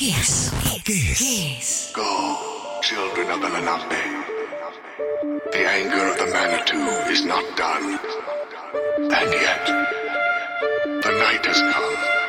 Kiss. Go, children of the Lenape. The anger of the Manitou is not done. And yet, the night has come.